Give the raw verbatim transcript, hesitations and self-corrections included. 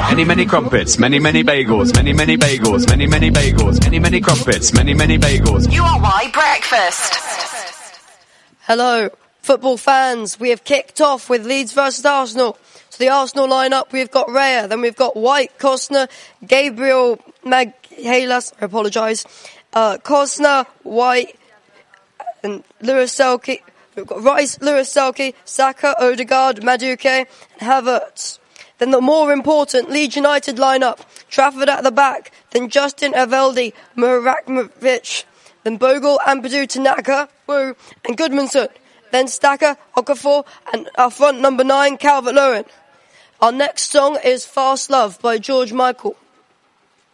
Many, many crumpets, many, many bagels, many, many bagels, many, many bagels, many, many crumpets, many, many bagels. U R Y Breakfast. Hello, football fans. We have kicked off with Leeds versus Arsenal. So the Arsenal lineup, we've got Raya, then we've got White, Costner, Gabriel Magalhaes, I apologise, uh, Costner, White, and Lewis Selke. We've got Rice, Lewis Selke, Saka, Odegaard, Madueke, and Havertz. Then the more important Leeds United lineup, Trafford at the back, then Justin Evaldi, Murakovic, then Bogle, Ampadu, Tanaka, Wu, and Goodmanson. Then Stacker, Okafor, and our front number nine, Calvert-Lewin. Our next song is Fast Love by George Michael.